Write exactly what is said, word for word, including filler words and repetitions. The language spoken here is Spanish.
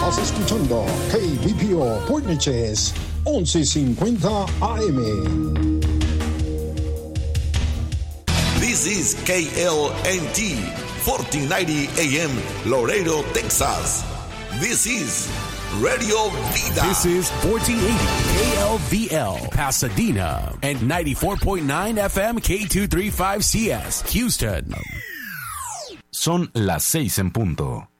Estás escuchando K B P O Point Neches, once cincuenta A M. This is K L N T, fourteen ninety A M, Laredo, Texas. This is Radio Vida. This is fourteen eighty K L V L, Pasadena, and ninety-four point nine F M K two thirty-five C S, Houston. Son las seis en punto.